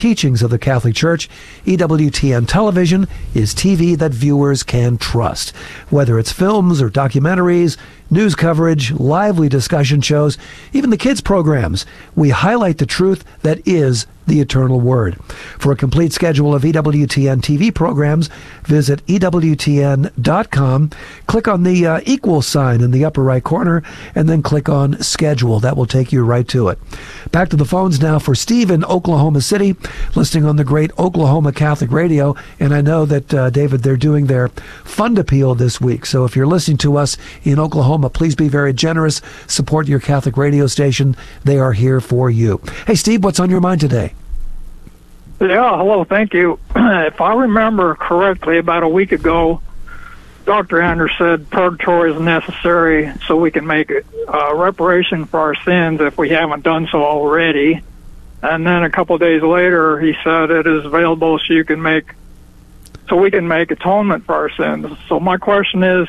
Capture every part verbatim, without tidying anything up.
teachings of the Catholic Church, E W T N Television is T V that viewers can trust. Whether it's films or documentaries, news coverage, lively discussion shows, even the kids' programs, we highlight the truth that is the eternal Word. For a complete schedule of E W T N T V programs, visit E W T N dot com, click on the uh, equal sign in the upper right corner, and then click on Schedule. That will take you right to it. Back to the phones now for Steve in Oklahoma City, listening on the great Oklahoma Catholic Radio. And I know that, uh, David, they're doing their fund appeal this week. So if you're listening to us in Oklahoma, please be very generous. Support your Catholic radio station. They are here for you. Hey, Steve, what's on your mind today? Yeah, hello, thank you. If I remember correctly, about a week ago, Doctor Anders said purgatory is necessary so we can make uh, reparation for our sins if we haven't done so already. And then a couple of days later, he said it is available so you can make, so we can make atonement for our sins. So my question is,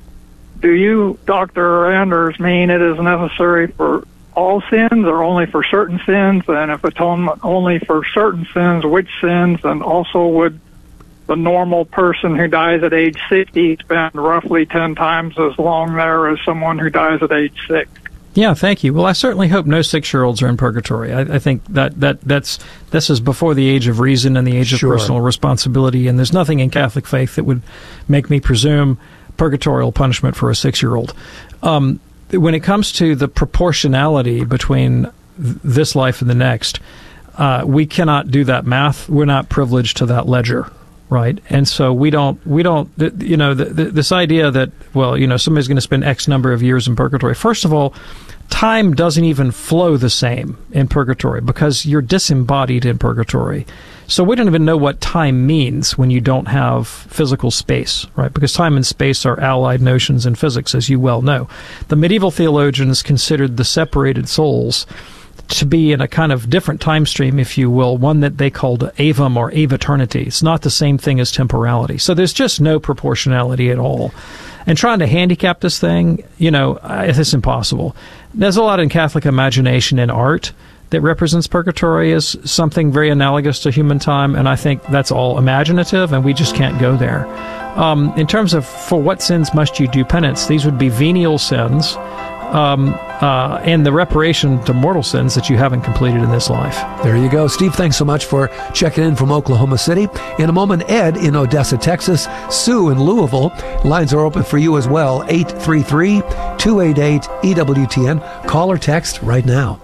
do you, Doctor Anders, mean it is necessary for all sins or only for certain sins? And if atonement only for certain sins, which sins? And also, would the normal person who dies at age sixty spend roughly ten times as long there as someone who dies at age six? Yeah, thank you. Well, I certainly hope no six-year-olds are in purgatory. I, I think that, that that's this is before the age of reason and the age Sure. of personal responsibility, and there's nothing in Catholic faith that would make me presume purgatorial punishment for a six-year-old. Um, when it comes to the proportionality between th- this life and the next, uh, we cannot do that math. We're not privileged to that ledger. Right, and so we don't, we don't, you know, the, the, this idea that, well, you know, somebody's going to spend X number of years in purgatory. First of all, time doesn't even flow the same in purgatory because you're disembodied in purgatory. So we don't even know what time means when you don't have physical space, right? Because time and space are allied notions in physics, as you well know. The medieval theologians considered the separated souls to be in a kind of different time stream, if you will, one that they called avum or aveternity. It's not the same thing as temporality. So there's just no proportionality at all. And trying to handicap this thing, you know, it's impossible. There's a lot in Catholic imagination and art that represents purgatory as something very analogous to human time, and I think that's all imaginative, and we just can't go there. Um, in terms of for what sins must you do penance, these would be venial sins, Um, uh, and the reparation to mortal sins that you haven't completed in this life. There you go. Steve, thanks so much for checking in from Oklahoma City. In a moment, Ed in Odessa, Texas, Sue in Louisville. Lines are open for you as well. eight three three, two eight eight, E W T N. Call or text right now.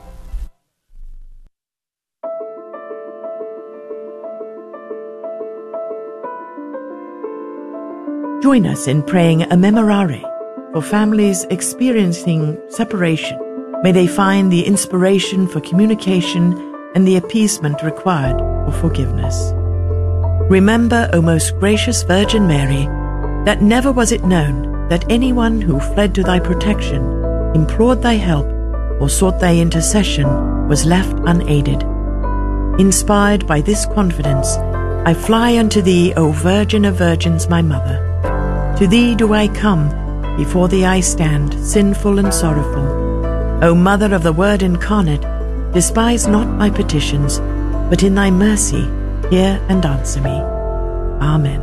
Join us in praying a memorare for families experiencing separation. May they find the inspiration for communication and the appeasement required for forgiveness. Remember, O most gracious Virgin Mary, that never was it known that anyone who fled to thy protection, implored thy help, or sought thy intercession was left unaided. Inspired by this confidence, I fly unto thee, O Virgin of Virgins, my Mother. To thee do I come, before thee I stand, sinful and sorrowful. O Mother of the Word incarnate, despise not my petitions, but in thy mercy hear and answer me. Amen.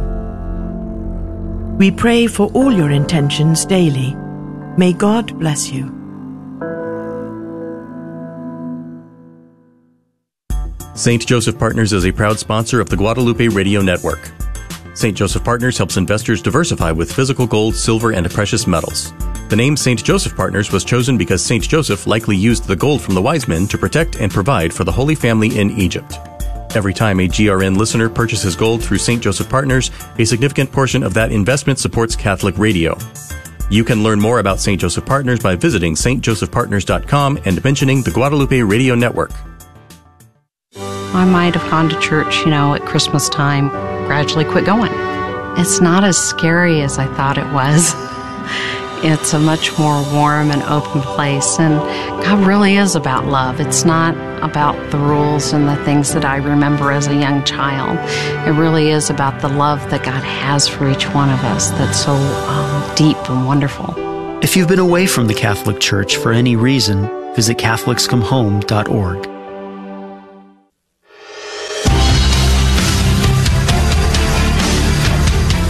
We pray for all your intentions daily. May God bless you. Saint Joseph Partners is a proud sponsor of the Guadalupe Radio Network. Saint Joseph Partners helps investors diversify with physical gold, silver, and precious metals. The name Saint Joseph Partners was chosen because Saint Joseph likely used the gold from the wise men to protect and provide for the Holy Family in Egypt. Every time a G R N listener purchases gold through Saint Joseph Partners, a significant portion of that investment supports Catholic radio. You can learn more about Saint Joseph Partners by visiting S T joseph partners dot com and mentioning the Guadalupe Radio Network. I might have gone to church, you know, at Christmas time, gradually quit going. It's not as scary as I thought it was. It's a much more warm and open place, and God really is about love. It's not about the rules and the things that I remember as a young child. It really is about the love that God has for each one of us that's so um, deep and wonderful. If you've been away from the Catholic Church for any reason, visit Catholics Come Home dot org.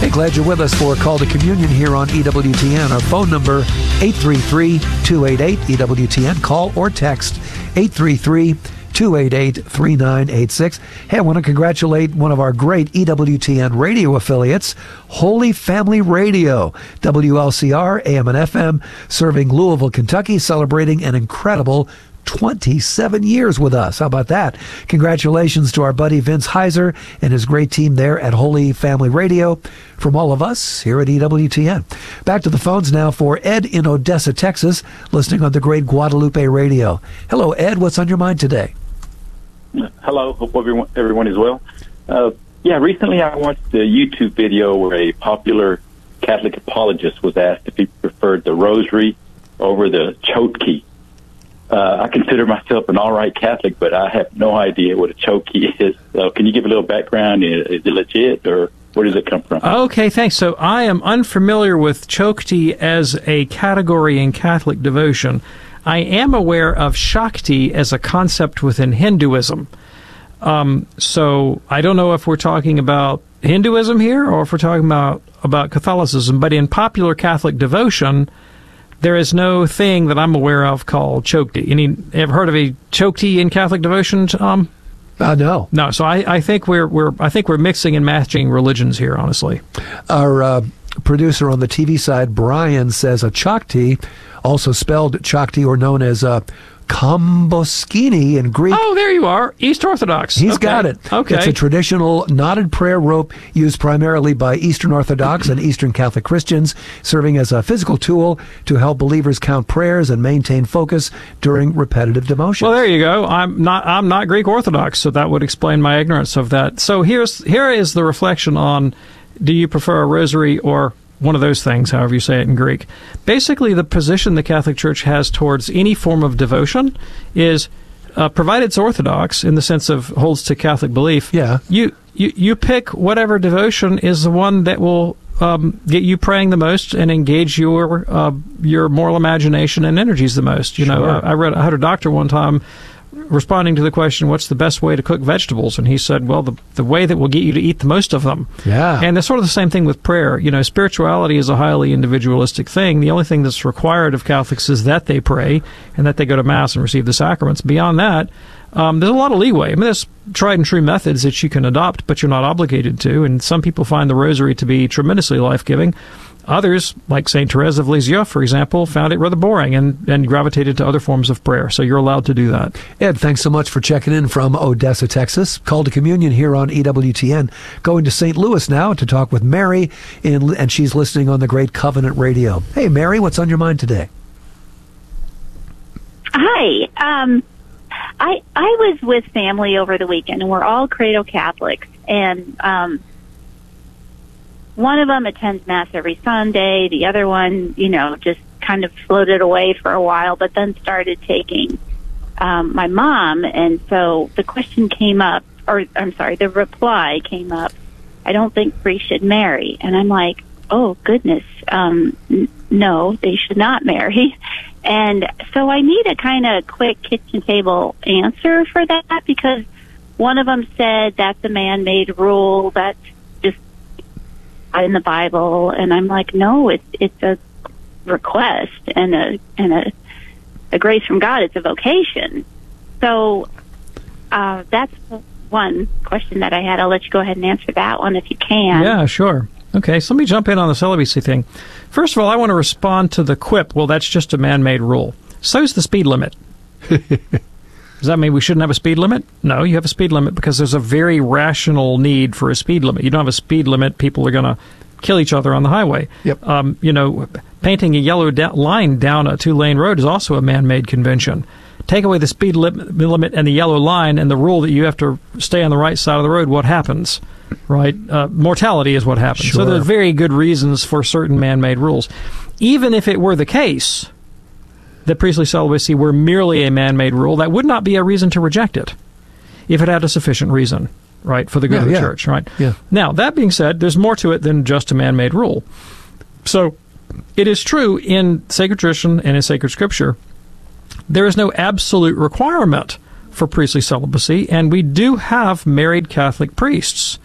Hey, glad you're with us for a call to communion here on E W T N. Our phone number, eight three three, two eight eight, E W T N. Call or text eight three three, two eight eight, three nine eight six. Hey, I want to congratulate one of our great E W T N radio affiliates, Holy Family Radio, W L C R, A M and F M, serving Louisville, Kentucky, celebrating an incredible twenty-seven years with us. How about that? Congratulations to our buddy Vince Heiser and his great team there at Holy Family Radio. From all of us here at E W T N. Back to the phones now for Ed in Odessa, Texas, listening on the great Guadalupe Radio. Hello, Ed. What's on your mind today? Hello. Hope everyone, everyone is well. Uh, yeah, recently I watched a YouTube video where a popular Catholic apologist was asked if he preferred the rosary over the chokey. Uh, I consider myself an all-right Catholic, but I have no idea what a chokey is. So can you give a little background? Is it legit, or where does it come from? Okay, thanks. So I am unfamiliar with chokti as a category in Catholic devotion. I am aware of Shakti as a concept within Hinduism. Um, so I don't know if we're talking about Hinduism here or if we're talking about, about Catholicism, but in popular Catholic devotion, there is no thing that I'm aware of called chokti. Any ever heard of a chokti in Catholic devotion, Tom? Uh, no. No. So I, I think we're we're I think we're mixing and matching religions here, honestly. Our uh, producer on the T V side, Brian, says a chakti, also spelled chakti or known as a kamboskini in Greek. Oh, there you are. East Orthodox. He's okay. got it. Okay. It's a traditional knotted prayer rope used primarily by Eastern Orthodox and Eastern Catholic Christians, serving as a physical tool to help believers count prayers and maintain focus during repetitive devotion. Well, there you go. I'm not I'm not Greek Orthodox, so that would explain my ignorance of that. So here's here is the reflection on, do you prefer a rosary or one of those things, however you say it in Greek. Basically, the position the Catholic Church has towards any form of devotion is, uh, provided it's orthodox in the sense of holds to Catholic belief, yeah. you, you, you pick whatever devotion is the one that will um, get you praying the most and engage your uh, your moral imagination and energies the most. You sure. know, I, I read I had a doctor one time responding to the question, what's the best way to cook vegetables? And he said, well, the the way that will get you to eat the most of them. Yeah. And it's sort of the same thing with prayer. You know, spirituality is a highly individualistic thing. The only thing that's required of Catholics is that they pray and that they go to Mass and receive the sacraments. Beyond that, um, there's a lot of leeway. I mean, there's tried and true methods that you can adopt, but you're not obligated to. And some people find the rosary to be tremendously life-giving. Others, like Saint Therese of Lisieux, for example, found it rather boring and, and gravitated to other forms of prayer. So you're allowed to do that. Ed, thanks so much for checking in from Odessa, Texas. Call to communion here on E W T N. Going to Saint Louis now to talk with Mary, in, and she's listening on the Great Covenant Radio. Hey, Mary, what's on your mind today? Hi. Um, I I was with family over the weekend, and we're all Credo Catholics, and um, one of them attends Mass every Sunday. The other one, you know, just kind of floated away for a while, but then started taking um, my mom. And so the question came up, or I'm sorry, the reply came up, I don't think priests should marry. And I'm like, oh, goodness, um, n- no, they should not marry. And so I need a kind of quick kitchen table answer for that, because one of them said that's a man-made rule, that's just in the Bible, and I'm like, no, it's it's a request and a and a, a grace from God. It's a vocation. So uh, that's one question that I had. I'll let you go ahead and answer that one if you can. Yeah, sure. Okay, so let me jump in on the celibacy thing. First of all, I want to respond to the quip, well, that's just a man-made rule. So's the speed limit. Does that mean we shouldn't have a speed limit? No, you have a speed limit because there's a very rational need for a speed limit. You don't have a speed limit, people are going to kill each other on the highway. Yep. Um, you know, painting a yellow da- line down a two-lane road is also a man-made convention. Take away the speed li- limit and the yellow line and the rule that you have to stay on the right side of the road, what happens? Right? Uh, mortality is what happens. Sure. So there's very good reasons for certain man-made rules. Even if it were the case that priestly celibacy were merely a man-made rule, that would not be a reason to reject it if it had a sufficient reason, right, for the good yeah, of the yeah. church, right? Yeah. Now, that being said, there's more to it than just a man-made rule. So it is true in sacred tradition and in sacred scripture, there is no absolute requirement for priestly celibacy, and we do have married Catholic priests.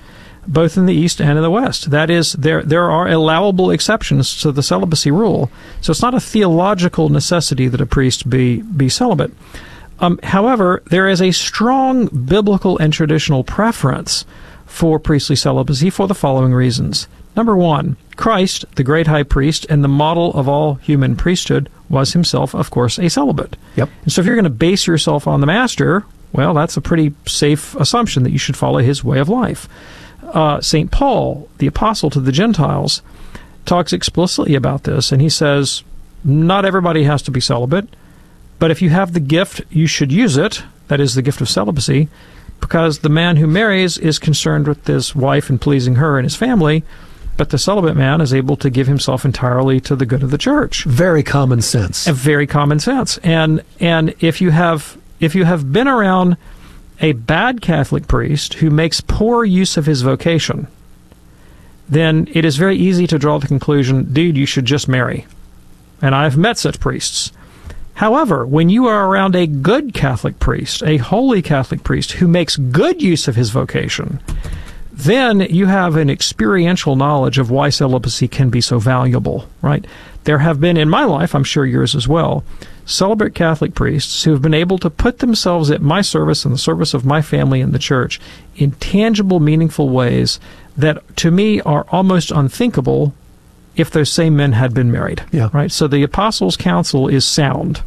both in the East and in the West. That is, there there are allowable exceptions to the celibacy rule. So it's not a theological necessity that a priest be, be celibate. Um, however, there is a strong biblical and traditional preference for priestly celibacy for the following reasons. Number one, Christ, the great high priest and the model of all human priesthood, was himself, of course, a celibate. Yep. And so if you're going to base yourself on the master, well, that's a pretty safe assumption that you should follow his way of life. Uh, Saint Paul, the apostle to the Gentiles, talks explicitly about this, and he says, not everybody has to be celibate, but if you have the gift, you should use it, that is the gift of celibacy, because the man who marries is concerned with his wife and pleasing her and his family, but the celibate man is able to give himself entirely to the good of the church. Very common sense. A very common sense. And and if you have if you have been around a bad Catholic priest who makes poor use of his vocation, then it is very easy to draw the conclusion, dude, you should just marry. And I've met such priests. However, when you are around a good Catholic priest, a holy Catholic priest who makes good use of his vocation, then you have an experiential knowledge of why celibacy can be so valuable, right? There have been, in my life, I'm sure yours as well, celibate Catholic priests who have been able to put themselves at my service and the service of my family and the church in tangible, meaningful ways that, to me, are almost unthinkable if those same men had been married. Yeah. Right? So the Apostles' Counsel is sound.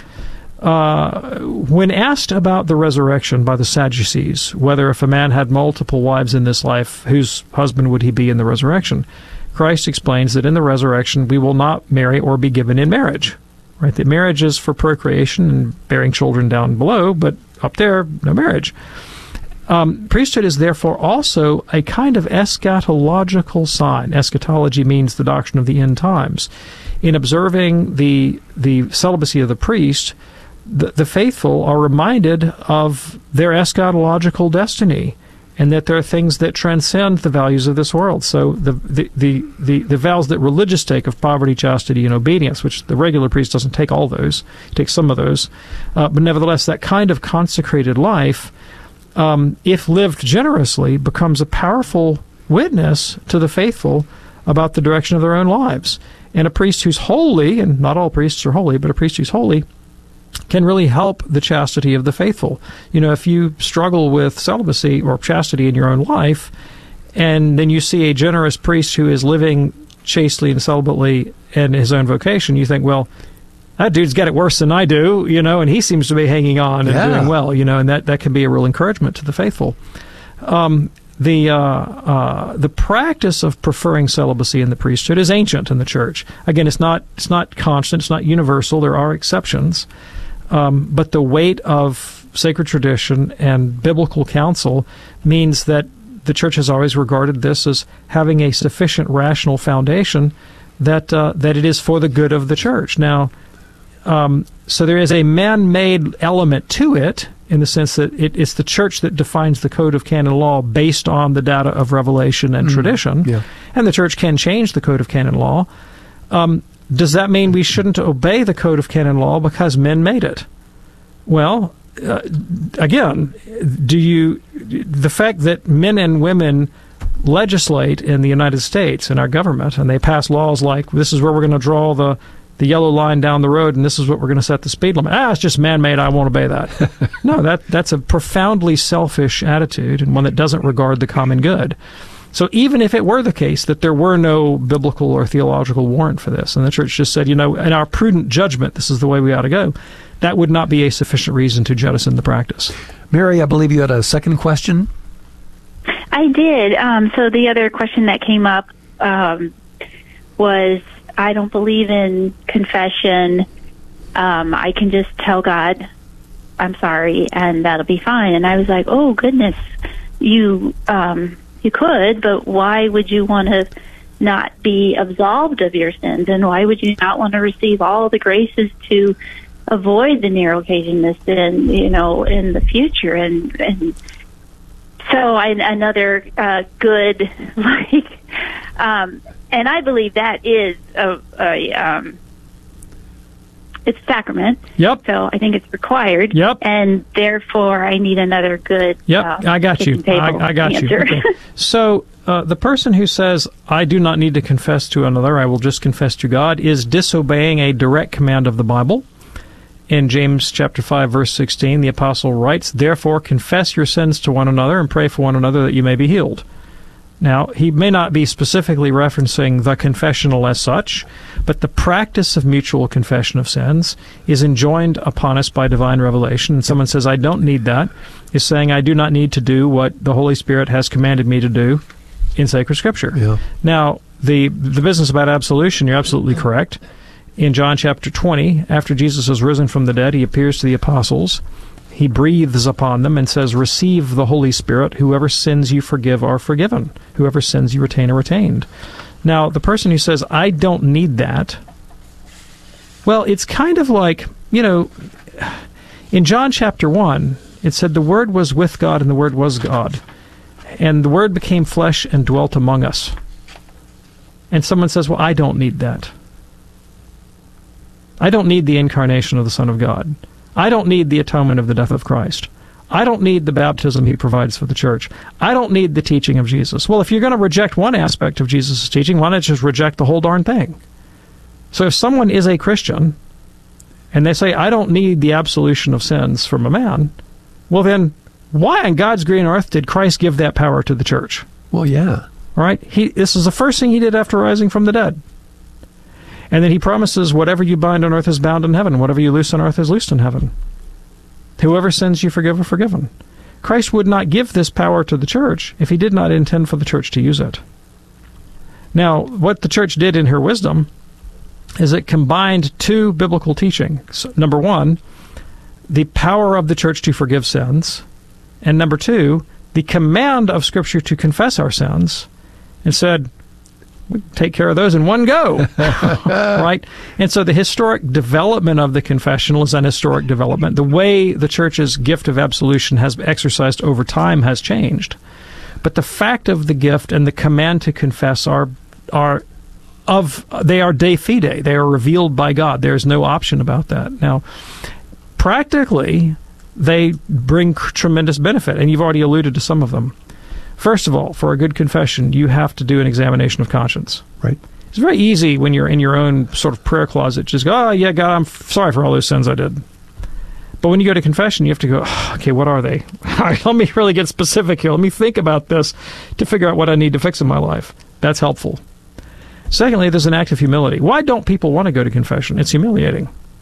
Uh, when asked about the resurrection by the Sadducees, whether if a man had multiple wives in this life, whose husband would he be in the resurrection? Christ explains that in the resurrection we will not marry or be given in marriage. Right? That marriage is for procreation and bearing children down below, but up there, no marriage. Um, priesthood is therefore also a kind of eschatological sign. Eschatology means the doctrine of the end times. In observing the the celibacy of the priest, the, the faithful are reminded of their eschatological destiny, and that there are things that transcend the values of this world. So the the, the, the, the vows that religious take of poverty, chastity, and obedience, which the regular priest doesn't take all those, he takes some of those, uh, but nevertheless, that kind of consecrated life, um, if lived generously, becomes a powerful witness to the faithful about the direction of their own lives. And a priest who's holy, and not all priests are holy, but a priest who's holy, can really help the chastity of the faithful. You know, if you struggle with celibacy or chastity in your own life, and then you see a generous priest who is living chastely and celibately in his own vocation, you think, well, that dude's got it worse than I do, you know, and he seems to be hanging on and yeah. doing well, you know, and that, that can be a real encouragement to the faithful. Um, the uh, uh, the practice of preferring celibacy in the priesthood is ancient in the church. Again, it's not it's not constant, it's not universal. There are exceptions. Um, but the weight of sacred tradition and biblical counsel means that the church has always regarded this as having a sufficient rational foundation that uh, that it is for the good of the church. Now, um, so there is a man-made element to it in the sense that it, it's the church that defines the code of canon law based on the data of revelation and mm, tradition, yeah. and the church can change the code of canon law. Um, Does that mean we shouldn't obey the code of canon law because men made it? Well, uh, again, do you the fact that men and women legislate in the United States in our government and they pass laws like this is where we're going to draw the the yellow line down the road and this is what we're going to set the speed limit. Ah, it's just man-made. I won't obey that. No, that that's a profoundly selfish attitude and one that doesn't regard the common good. So even if it were the case that there were no biblical or theological warrant for this, and the church just said, you know, in our prudent judgment, this is the way we ought to go, that would not be a sufficient reason to jettison the practice. Mary, I believe you had a second question? I did. Um, so the other question that came up um, was, I don't believe in confession. Um, I can just tell God, I'm sorry, and that'll be fine. And I was like, oh, goodness, you... Um, You could, but why would you want to not be absolved of your sins? And why would you not want to receive all the graces to avoid the narrow occasion of sin, you know, in the future? And, and so I, another uh, good, like, um, and I believe that is a, a um, it's sacrament. Yep. So I think it's required. Yep. And therefore, I need another good. Yep. Uh, I got you. kitchen I, table I got answer. you. Okay. So uh, the person who says, "I do not need to confess to another; I will just confess to God," is disobeying a direct command of the Bible. In James chapter five, verse sixteen, the apostle writes, "Therefore confess your sins to one another and pray for one another that you may be healed." Now, he may not be specifically referencing the confessional as such, but the practice of mutual confession of sins is enjoined upon us by divine revelation. And someone says, "I don't need that," is saying, "I do not need to do what the Holy Spirit has commanded me to do in sacred Scripture." Yeah. Now, the the business about absolution, you're absolutely correct. In John chapter twenty, after Jesus has risen from the dead, he appears to the apostles. He breathes upon them and says, "Receive the Holy Spirit. Whoever sins you forgive are forgiven. Whoever sins you retain are retained." Now, the person who says, "I don't need that," well, it's kind of like, you know, in John chapter one, it said, "The Word was with God, and the Word was God. And the Word became flesh and dwelt among us." And someone says, "Well, I don't need that. I don't need the incarnation of the Son of God. I don't need the atonement of the death of Christ. I don't need the baptism he provides for the church. I don't need the teaching of Jesus." Well, if you're going to reject one aspect of Jesus' teaching, why not just reject the whole darn thing? So if someone is a Christian, and they say, "I don't need the absolution of sins from a man," well then, why on God's green earth did Christ give that power to the church? Well, yeah. All right? He, this is the first thing he did after rising from the dead. And then he promises, "Whatever you bind on earth is bound in heaven. Whatever you loose on earth is loosed in heaven. Whoever sins you forgive are forgiven." Christ would not give this power to the church if he did not intend for the church to use it. Now, what the church did in her wisdom is it combined two biblical teachings. Number one, the power of the church to forgive sins. And number two, the command of Scripture to confess our sins. And said, we take care of those in one go, right? And so the historic development of the confessional is an historic development. The way the church's gift of absolution has exercised over time has changed. But the fact of the gift and the command to confess are are of they are de fide. They are revealed by God. There is no option about that. Now, practically, they bring tremendous benefit, and you've already alluded to some of them. First of all, for a good confession, you have to do an examination of conscience. Right. It's very easy when you're in your own sort of prayer closet, just go, "Oh, yeah, God, I'm f- sorry for all those sins I did." But when you go to confession, you have to go, oh, okay, what are they? All right, let me really get specific here. Let me think about this to figure out what I need to fix in my life. That's helpful. Secondly, there's an act of humility. Why don't people want to go to confession? It's humiliating.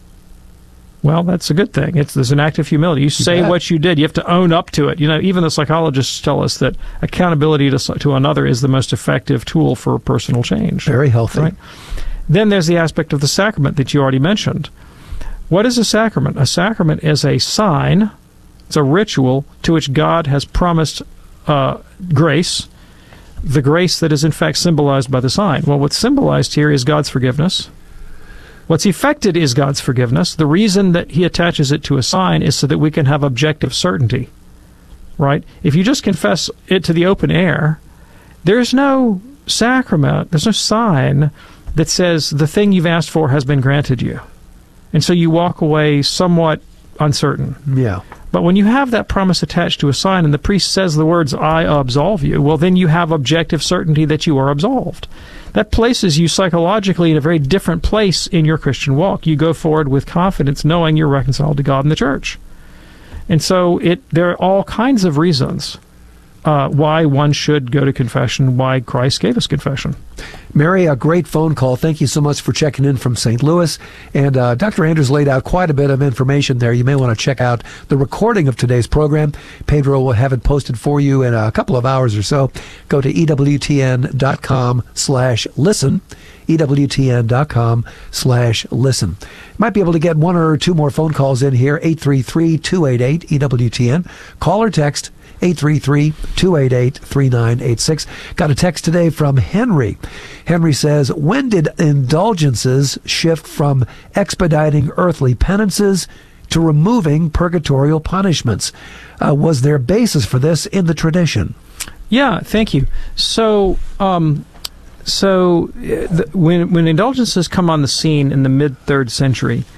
Well, that's a good thing. It's there's an act of humility. You say you what you did. You have to own up to it. You know, even the psychologists tell us that accountability to, to another is the most effective tool for personal change. Very healthy. Right? Then there's the aspect of the sacrament that you already mentioned. What is a sacrament? A sacrament is a sign, it's a ritual to which God has promised uh, grace, the grace that is in fact symbolized by the sign. Well, what's symbolized here is God's forgiveness. What's effected is God's forgiveness. The reason that he attaches it to a sign is so that we can have objective certainty, right? If you just confess it to the open air, there's no sacrament, there's no sign that says the thing you've asked for has been granted you. And so you walk away somewhat uncertain. Yeah. But when you have that promise attached to a sign and the priest says the words, "I absolve you," well, then you have objective certainty that you are absolved. That places you psychologically in a very different place in your Christian walk. You go forward with confidence knowing you're reconciled to God and the church. And so it there are all kinds of reasons uh, why one should go to confession, why Christ gave us confession. Mary, a great phone call. Thank you so much for checking in from Saint Louis. And uh, Doctor Anders laid out quite a bit of information there. You may want to check out the recording of today's program. Pedro will have it posted for you in a couple of hours or so. Go to E W T N dot com slash listen. E W T N dot com slash listen. Might be able to get one or two more phone calls in here. eight three three, two eight eight, E W T N. Call or text eight three three, two eight eight, three nine eight six. Got a text today from Henry. Henry says, when did indulgences shift from expediting earthly penances to removing purgatorial punishments? Uh, was there basis for this in the tradition? Yeah, thank you. So, um, so uh, the, when when indulgences come on the scene in the mid third century,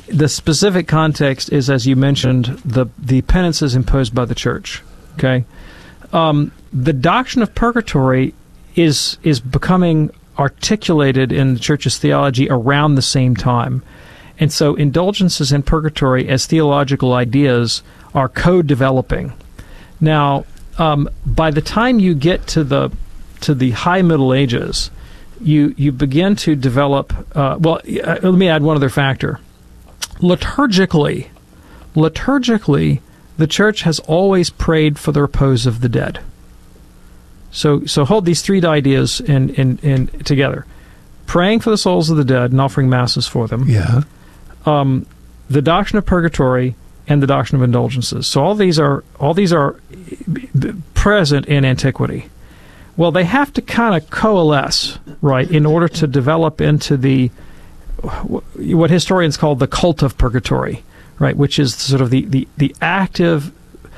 the specific context is, as you mentioned, the the penances imposed by the church. Okay, um, the doctrine of purgatory is is becoming articulated in the church's theology around the same time, and so indulgences in purgatory as theological ideas are co-developing. Now, um, by the time you get to the to the High Middle Ages, you you begin to develop. Uh, well, uh, let me add one other factor. Liturgically, liturgically, the church has always prayed for the repose of the dead. So, so hold these three ideas in, in, in together: praying for the souls of the dead and offering masses for them. Yeah. Um, the doctrine of purgatory and the doctrine of indulgences. So all these are all these are present in antiquity. Well, they have to kind of coalesce, right, in order to develop into the what historians call the cult of purgatory, right, which is sort of the, the, the active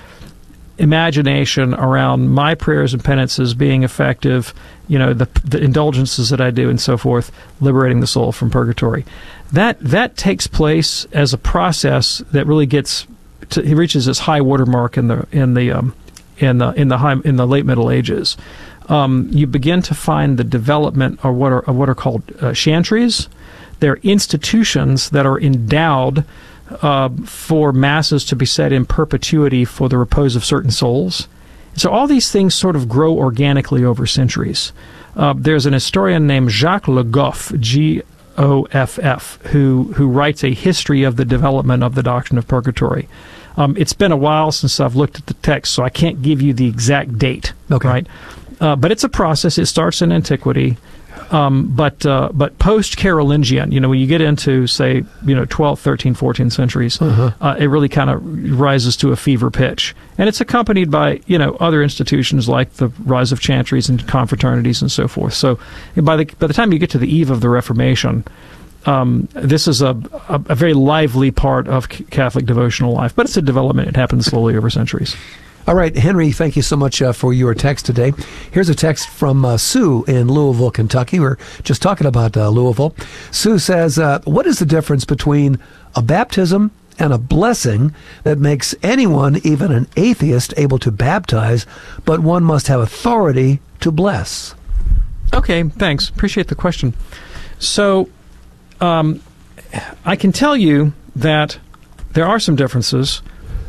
imagination around my prayers and penances being effective, you know, the the indulgences that I do and so forth, liberating the soul from purgatory. That that takes place as a process that really gets to, it reaches its high watermark in the in the um, in the in the high in the late Middle Ages. Um, you begin to find the development of what are of what are called uh, chantries. They're institutions that are endowed uh, for masses to be said in perpetuity for the repose of certain souls. So all these things sort of grow organically over centuries. Uh, there's an historian named Jacques Le Goff, G O F F, who who writes a history of the development of the doctrine of purgatory. Um, it's been a while since I've looked at the text, so I can't give you the exact date. Okay. Right? Uh, but it's a process. It starts in antiquity. Um, but uh, but post-Carolingian, you know, when you get into, say, you know, twelfth, thirteenth, fourteenth centuries, uh-huh. uh, it really kind of rises to a fever pitch. And it's accompanied by, you know, other institutions like the rise of chantries and confraternities and so forth. So by the by the time you get to the eve of the Reformation, um, this is a, a, a very lively part of Catholic devotional life. But it's a development. It happens slowly over centuries. All right, Henry, thank you so much uh, for your text today. Here's a text from uh, Sue in Louisville, Kentucky. We're just talking about uh, Louisville. Sue says, uh, what is the difference between a baptism and a blessing that makes anyone, even an atheist, able to baptize, but one must have authority to bless? Okay, thanks. Appreciate the question. So um, I can tell you that there are some differences.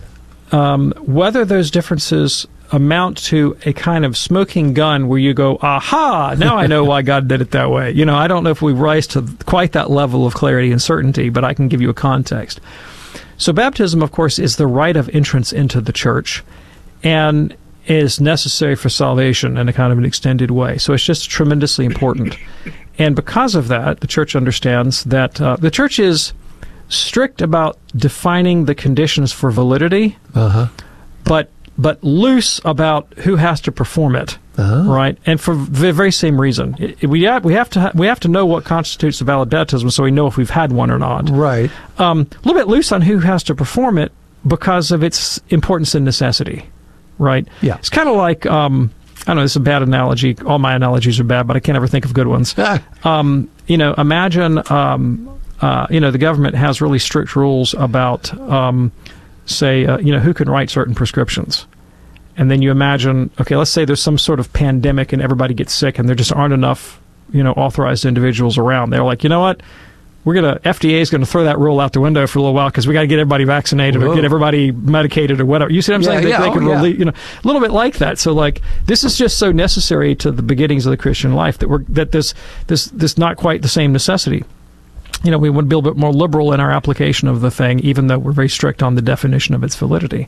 Um, whether those differences amount to a kind of smoking gun where you go, aha, now I know why God did it that way. You know, I don't know if we rise to quite that level of clarity and certainty, but I can give you a context. So baptism, of course, is the rite of entrance into the church and is necessary for salvation in a kind of an extended way. So it's just tremendously important. And because of that, the church understands that uh, the church is strict about defining the conditions for validity, uh-huh. but but loose about who has to perform it, uh-huh. right? And for the very same reason, it, it, we have we have to ha- we have to know what constitutes a valid baptism, so we know if we've had one or not. Right. Um, a little bit loose on who has to perform it because of its importance and necessity, right? Yeah. It's kind of like um, I don't know. This is a bad analogy. All my analogies are bad, but I can't ever think of good ones. um, you know, imagine. Um, Uh, you know, the government has really strict rules about, um, say, uh, you know, who can write certain prescriptions. And then you imagine, okay, let's say there's some sort of pandemic and everybody gets sick and there just aren't enough, you know, authorized individuals around. They're like, you know what? We're going to, F D A is going to throw that rule out the window for a little while because we got to get everybody vaccinated Whoa. or get everybody medicated or whatever. You see what I'm yeah, saying? Yeah, they, they oh, can yeah. relieve, you know, a little bit like that. So like, this is just so necessary to the beginnings of the Christian life that we're, that this, this, this not quite the same necessity. You know, we would be a little bit more liberal in our application of the thing, even though we're very strict on the definition of its validity.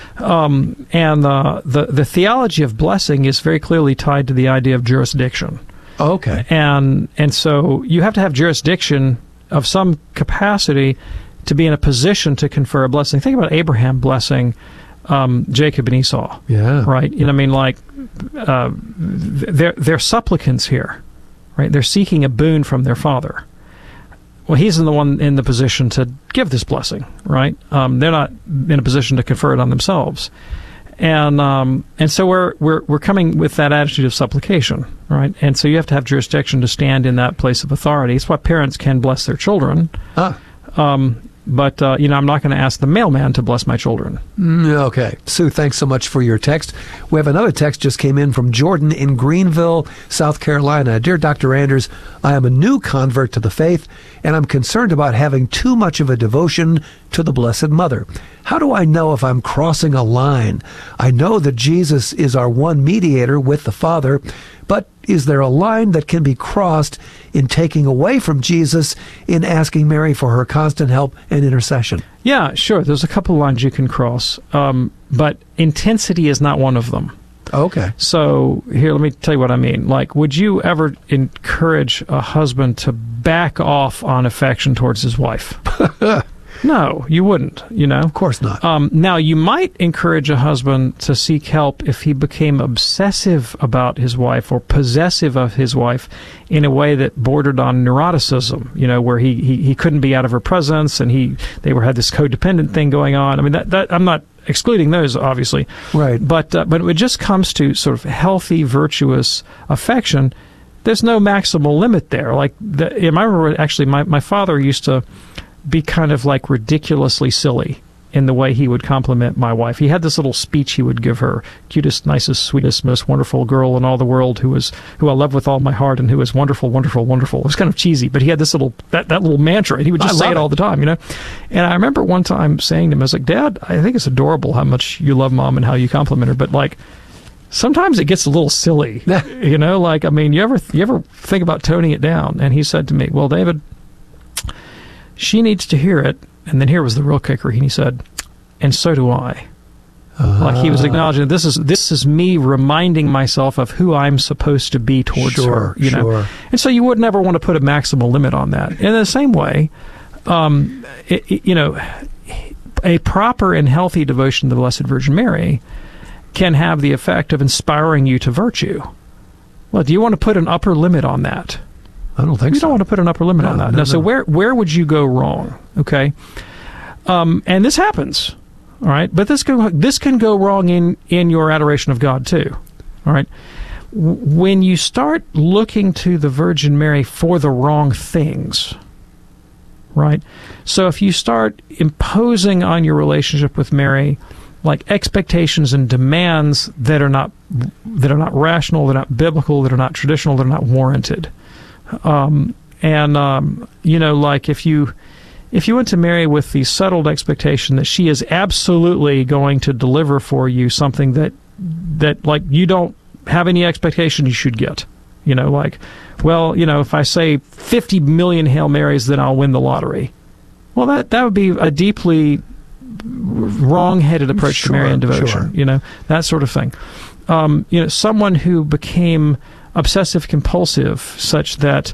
Um, and uh, the the theology of blessing is very clearly tied to the idea of jurisdiction. Okay. And and so you have to have jurisdiction of some capacity to be in a position to confer a blessing. Think about Abraham blessing um, Jacob and Esau. Yeah. Right. You know, I mean, like uh, they're they're supplicants here, right? They're seeking a boon from their father. Well, he's in the one in the position to give this blessing, right? Um, they're not in a position to confer it on themselves, and um, and so we're we're we're coming with that attitude of supplication, right? And so you have to have jurisdiction to stand in that place of authority. It's why parents can bless their children. Ah. Um, but, uh, you know, I'm not going to ask the mailman to bless my children. Mm, okay. Sue, thanks so much for your text. We have another text just came in from Jordan in Greenville, South Carolina. Dear Doctor Anders, I am a new convert to the faith, and I'm concerned about having too much of a devotion to the Blessed Mother. How do I know if I'm crossing a line? I know that Jesus is our one mediator with the Father, but is there a line that can be crossed in taking away from Jesus in asking Mary for her constant help and intercession? Yeah, sure. There's a couple lines you can cross, um, but intensity is not one of them. Okay. So here, let me tell you what I mean. Like, would you ever encourage a husband to back off on affection towards his wife? No, you wouldn't, you know. Of course not. Um, now, you might encourage a husband to seek help if he became obsessive about his wife or possessive of his wife in a way that bordered on neuroticism, you know, where he, he, he couldn't be out of her presence and he they were had this codependent thing going on. I mean, that, that I'm not excluding those, obviously. Right. But, uh, but when it just comes to sort of healthy, virtuous affection, there's no maximal limit there. Like, the, I remember actually my, my father used to be kind of like ridiculously silly in the way he would compliment my wife. He had this little speech he would give her, cutest, nicest, sweetest, most wonderful girl in all the world, who was who I love with all my heart and who is wonderful, wonderful, wonderful. It was kind of cheesy, but he had this little that, that little mantra, and he would just say it, it all the time, you know. And I remember one time saying to him, I was like, Dad, I think it's adorable how much you love Mom and how you compliment her, but like sometimes it gets a little silly, you know. Like, I mean, you ever you ever think about toning it down? And he said to me, well, David, she needs to hear it. And then here was the real kicker. He said, and so do I. Uh, like he was acknowledging this is this is me reminding myself of who I'm supposed to be towards sure, her. You sure. know, and so you would never want to put a maximal limit on that. In the same way, um, it, it, you know, a proper and healthy devotion to the Blessed Virgin Mary can have the effect of inspiring you to virtue. Well, do you want to put an upper limit on that? I don't think you so. don't want to put an upper limit no, on that. No, now, no. So where where would you go wrong? Okay, um, and this happens, all right. But this can this can go wrong in in your adoration of God too, all right. When you start looking to the Virgin Mary for the wrong things, right? So if you start imposing on your relationship with Mary like expectations and demands that are not that are not rational, they're not biblical, that are not traditional, they're not warranted. Um, and, um, you know, like if you if you went to Mary with the settled expectation that she is absolutely going to deliver for you something that, that like, you don't have any expectation you should get, you know, like, well, you know, if I say fifty million Hail Marys, then I'll win the lottery. Well, that, that would be a deeply wrong-headed approach sure, to Marian devotion, sure. you know, that sort of thing. Um, you know, someone who became obsessive compulsive such that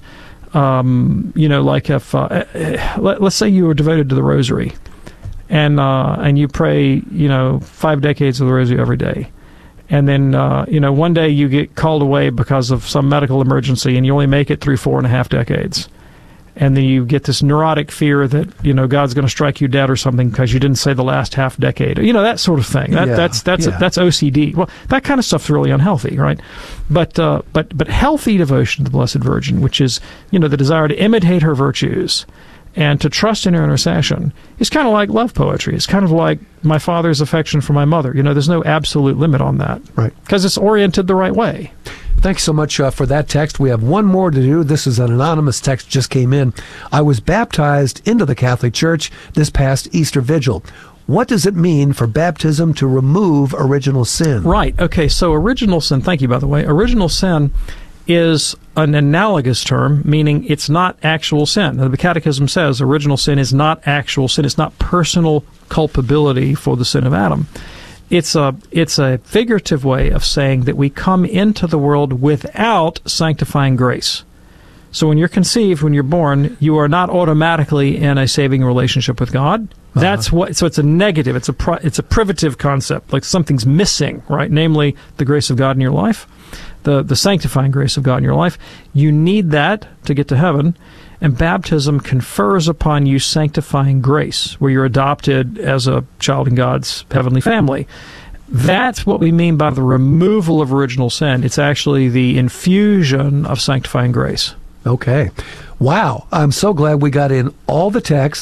um, you know, like if uh, let, let's say you were devoted to the rosary and uh, and you pray, you know, five decades of the rosary every day, and then uh, you know, one day you get called away because of some medical emergency and you only make it through four and a half decades, and then you get this neurotic fear that, you know, God's going to strike you dead or something because you didn't say the last half decade. You know, that sort of thing. That, yeah, that's that's yeah. that's O C D. Well, that kind of stuff's really unhealthy, right? But uh, but but healthy devotion to the Blessed Virgin, which is, you know, the desire to imitate her virtues and to trust in her intercession, is kind of like love poetry. It's kind of like my father's affection for my mother. You know, there's no absolute limit on that, right? Because it's oriented the right way. Thanks so much uh, for that text. We have one more to do. This is an anonymous text just came in. I was baptized into the Catholic Church this past Easter Vigil. What does it mean for baptism to remove original sin? Right. Okay, so original sin, thank you, by the way. Original sin is an analogous term, meaning it's not actual sin. Now, the Catechism says original sin is not actual sin. It's not personal culpability for the sin of Adam. It's a it's a figurative way of saying that we come into the world without sanctifying grace. So when you're conceived, when you're born, you are not automatically in a saving relationship with God. Uh-huh. That's what. So it's a negative. It's a pri, it's a privative concept. Like something's missing, right? Namely, the grace of God in your life, the the sanctifying grace of God in your life. You need that to get to heaven. And baptism confers upon you sanctifying grace, where you're adopted as a child in God's heavenly family. That's what we mean by the removal of original sin. It's actually the infusion of sanctifying grace. Okay. Wow. I'm so glad we got in all the texts,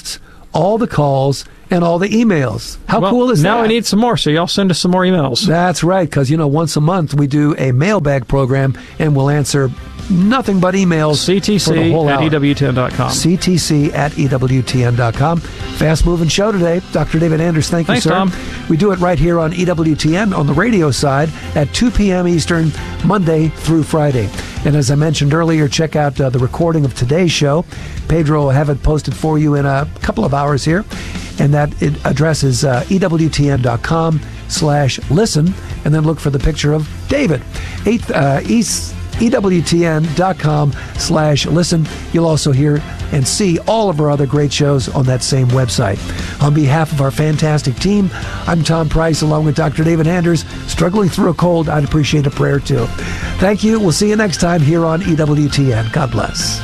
all the calls and all the emails. How well, cool is now that? Now we need some more, so y'all send us some more emails. That's right, because, you know, once a month we do a mailbag program, and we'll answer nothing but emails C T C for the whole at hour. E W T N dot com. C T C at E W T N dot com. Fast-moving show today. Doctor David Anders, thank Thanks, you, sir. Tom. We do it right here on E W T N on the radio side at two p.m. Eastern, Monday through Friday. And as I mentioned earlier, check out uh, the recording of today's show. Pedro will have it posted for you in a couple of hours here. And that it address is uh, E W T N dot com slash listen, and then look for the picture of David. Eighth, uh, East, E W T N dot com slash listen. You'll also hear and see all of our other great shows on that same website. On behalf of our fantastic team, I'm Tom Price, along with Doctor David Anders. Struggling through a cold, I'd appreciate a prayer too. Thank you. We'll see you next time here on E W T N. God bless.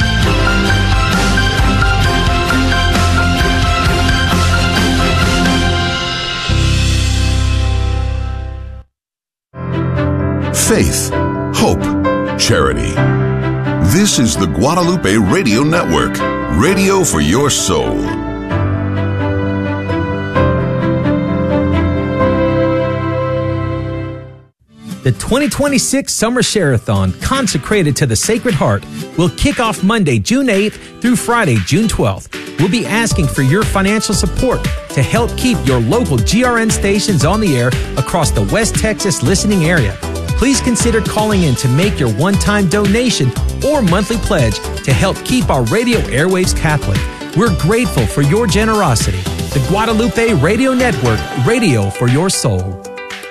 Faith, hope, charity. This is the Guadalupe Radio Network, radio for your soul. The twenty twenty-six Summer Share-a-thon, consecrated to the Sacred Heart, will kick off Monday, June eighth through Friday, June twelfth. We'll be asking for your financial support to help keep your local G R N stations on the air across the West Texas listening area. Please consider calling in to make your one-time donation or monthly pledge to help keep our radio airwaves Catholic. We're grateful for your generosity. The Guadalupe Radio Network, radio for your soul.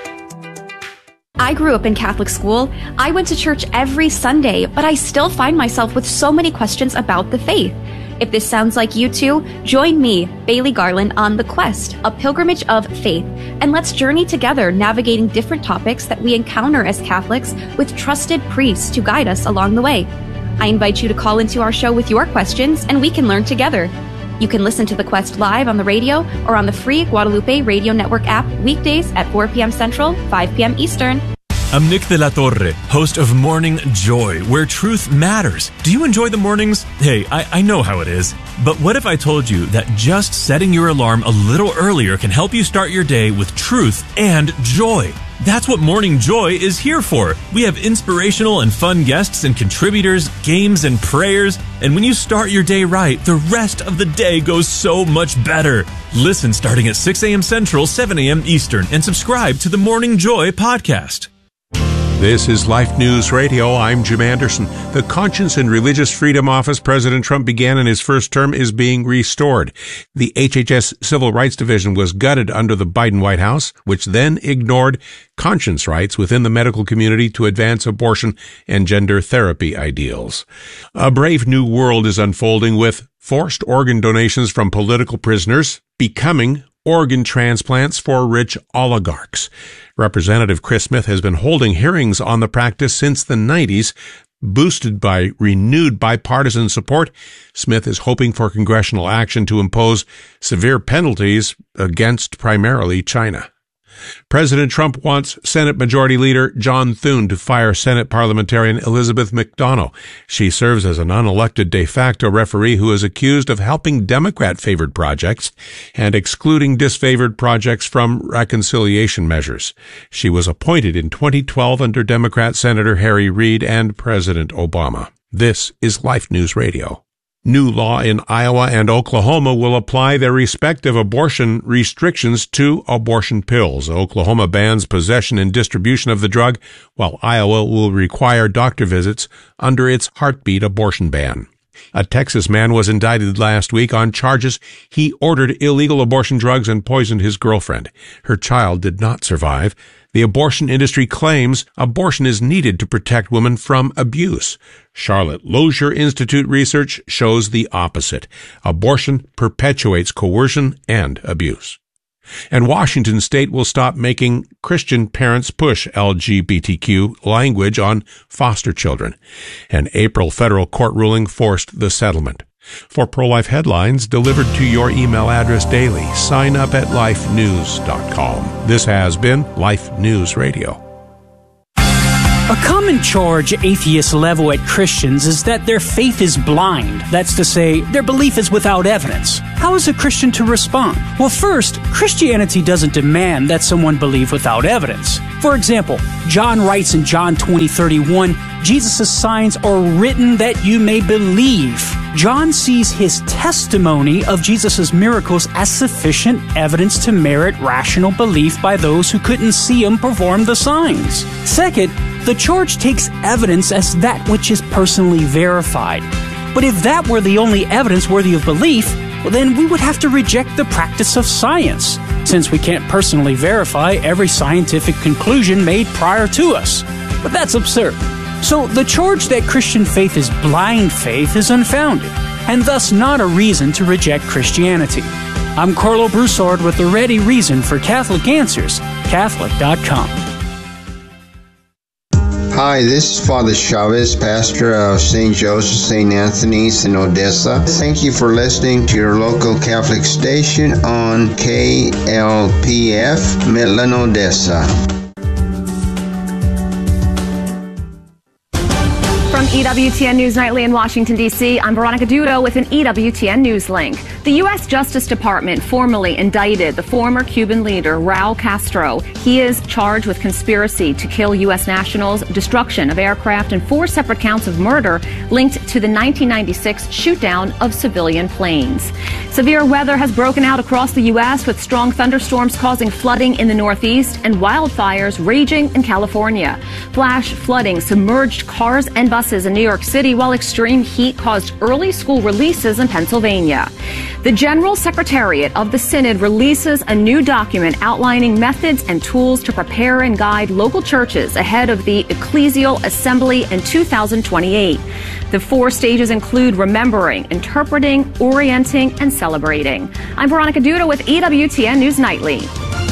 I grew up in Catholic school. I went to church every Sunday, but I still find myself with so many questions about the faith. If this sounds like you too, join me, Bailey Garland, on The Quest, a pilgrimage of faith, and let's journey together navigating different topics that we encounter as Catholics with trusted priests to guide us along the way. I invite you to call into our show with your questions, and we can learn together. You can listen to The Quest live on the radio or on the free Guadalupe Radio Network app weekdays at four p.m. Central, five p.m. Eastern. I'm Nick de la Torre, host of Morning Joy, where truth matters. Do you enjoy the mornings? Hey, I, I know how it is. But what if I told you that just setting your alarm a little earlier can help you start your day with truth and joy? That's what Morning Joy is here for. We have inspirational and fun guests and contributors, games and prayers. And when you start your day right, the rest of the day goes so much better. Listen starting at six a.m. Central, seven a.m. Eastern, and subscribe to the Morning Joy podcast. This is Life News Radio. I'm Jim Anderson. The Conscience and Religious Freedom Office President Trump began in his first term is being restored. The H H S Civil Rights Division was gutted under the Biden White House, which then ignored conscience rights within the medical community to advance abortion and gender therapy ideals. A brave new world is unfolding with forced organ donations from political prisoners becoming organ transplants for rich oligarchs. Representative Chris Smith has been holding hearings on the practice since the nineties. Boosted by renewed bipartisan support, Smith is hoping for congressional action to impose severe penalties against primarily China. President Trump wants Senate Majority Leader John Thune to fire Senate parliamentarian Elizabeth McDonough. She serves as an unelected de facto referee who is accused of helping Democrat-favored projects and excluding disfavored projects from reconciliation measures. She was appointed in twenty twelve under Democrat Senator Harry Reid and President Obama. This is Life News Radio. New law in Iowa and Oklahoma will apply their respective abortion restrictions to abortion pills. Oklahoma bans possession and distribution of the drug, while Iowa will require doctor visits under its heartbeat abortion ban. A Texas man was indicted last week on charges he ordered illegal abortion drugs and poisoned his girlfriend. Her child did not survive. The abortion industry claims abortion is needed to protect women from abuse. Charlotte Lozier Institute research shows the opposite. Abortion perpetuates coercion and abuse. And Washington State will stop making Christian parents push L G B T Q language on foster children. An April federal court ruling forced the settlement. For pro-life headlines delivered to your email address daily, sign up at life news dot com. This has been Life News Radio. A common charge atheists level at Christians is that their faith is blind. That's to say, their belief is without evidence. How is a Christian to respond? Well, first, Christianity doesn't demand that someone believe without evidence. For example, John writes in John twenty thirty-one, Jesus' signs are written that you may believe. John sees his testimony of Jesus' miracles as sufficient evidence to merit rational belief by those who couldn't see him perform the signs. Second, the charge takes evidence as that which is personally verified. But if that were the only evidence worthy of belief, well, then we would have to reject the practice of science, since we can't personally verify every scientific conclusion made prior to us. But that's absurd. So the charge that Christian faith is blind faith is unfounded, and thus not a reason to reject Christianity. I'm Carlo Broussard with the ready reason for Catholic Answers, Catholic dot com. Hi, this is Father Chavez, pastor of Saint Joseph, Saint Anthony's in Odessa. Thank you for listening to your local Catholic station on K L P F, Midland, Odessa. From E W T N News Nightly in Washington, D C, I'm Veronica Dudo with an E W T N News link. The U S Justice Department formally indicted the former Cuban leader, Raul Castro. He is charged with conspiracy to kill U S nationals, destruction of aircraft, and four separate counts of murder linked to the nineteen ninety-six shootdown of civilian planes. Severe weather has broken out across the U S with strong thunderstorms causing flooding in the Northeast and wildfires raging in California. Flash flooding submerged cars and buses in New York City, while extreme heat caused early school releases in Pennsylvania. The General Secretariat of the Synod releases a new document outlining methods and tools to prepare and guide local churches ahead of the Ecclesial Assembly in two thousand twenty-eight. The four stages include remembering, interpreting, orienting, and celebrating. I'm Veronica Duda with E W T N News Nightly.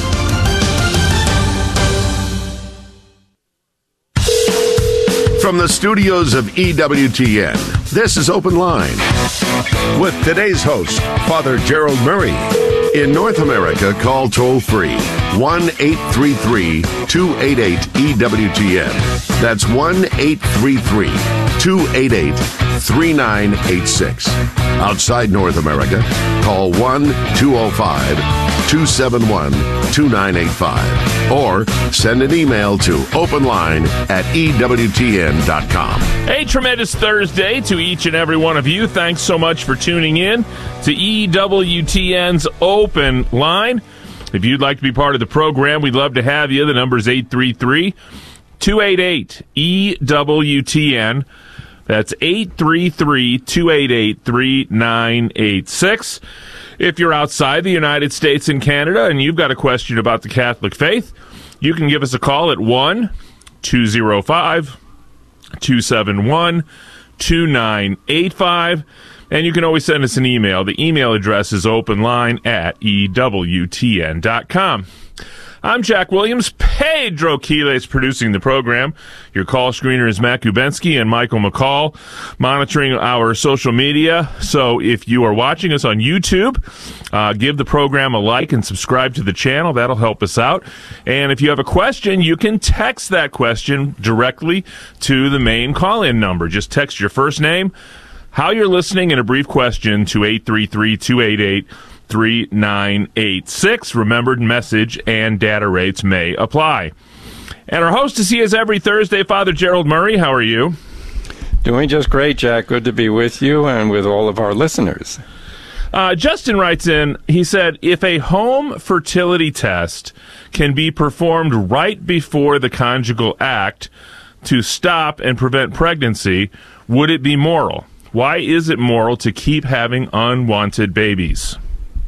From the studios of E W T N, this is Open Line with today's host, Father Gerald Murray. In North America, call toll-free one eight three three, two eight eight, E W T N. That's one eight three three, two eight eight, three nine eight six. Outside North America, call one two zero five, two seven one, two nine eight five or send an email to openline at E W T N dot com. A tremendous Thursday to each and every one of you. Thanks so much for tuning in to E W T N's Open Line. If you'd like to be part of the program, we'd love to have you. The number is eight three three, two eight eight, E W T N. That's eight three three, two eight eight, three nine eight six. If you're outside the United States and Canada and you've got a question about the Catholic faith, you can give us a call at one two zero five, two seven one, two nine eight five. And you can always send us an email. The email address is openline at E W T N dot com. I'm Jack Williams. Pedro Quiles producing the program. Your call screener is Matt Kubensky and Michael McCall monitoring our social media. So if you are watching us on YouTube, uh, give the program a like and subscribe to the channel. That'll help us out. And if you have a question, you can text that question directly to the main call-in number. Just text your first name, how you're listening, and a brief question to eight three three, two eight eight, three nine eight six. Remembered message and data rates may apply. And our host is he is every Thursday, Father Gerald Murray. How are you? Doing just great, Jack. Good to be with you and with all of our listeners. Uh, Justin writes in, he said, if a home fertility test can be performed right before the conjugal act to stop and prevent pregnancy, would it be moral? Why is it moral to keep having unwanted babies?